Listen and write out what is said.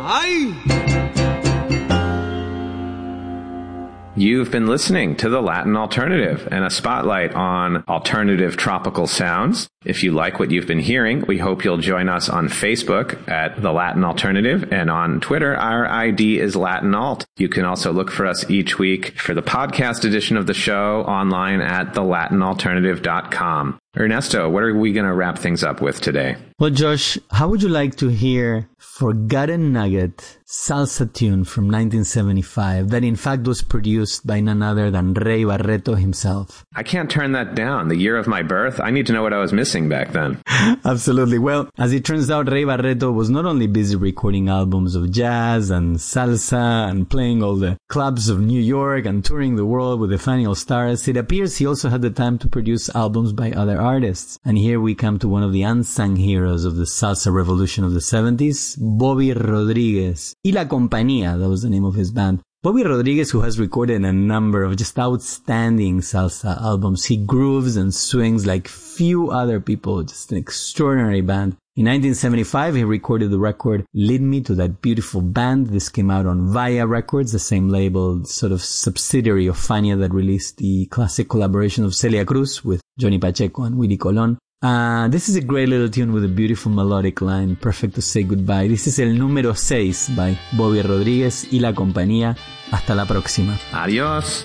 ¡Ay! You've been listening to The Latin Alternative and a spotlight on alternative tropical sounds. If you like what you've been hearing, we hope you'll join us on Facebook at The Latin Alternative, and on Twitter, our ID is Latin Alt. You can also look for us each week for the podcast edition of the show online at thelatinalternative.com. Ernesto, what are we going to wrap things up with today? Well, Josh, how would you like to hear Forgotten Nugget salsa tune from 1975 that in fact was produced by none other than Ray Barreto himself? I can't turn that down. The year of my birth, I need to know what I was missing back then. Absolutely. Well, as it turns out, Ray Barreto was not only busy recording albums of jazz and salsa and playing all the clubs of New York and touring the world with the Funny All Stars. It appears he also had the time to produce albums by other artists. And here we come to one of the unsung heroes of the salsa revolution of the 70s, Bobby Rodriguez. Y La Compañía, that was the name of his band. Bobby Rodriguez, who has recorded a number of just outstanding salsa albums. He grooves and swings like few other people, just an extraordinary band. In 1975, he recorded the record Lead Me to That Beautiful Band. This came out on Vaya Records, the same label, sort of subsidiary of Fania that released the classic collaboration of Celia Cruz with Johnny Pacheco and Willie Colon. This is a great little tune with a beautiful melodic line, perfect to say goodbye. This is el número 6 by Bobby Rodriguez y La Compañía. Hasta la próxima. Adiós.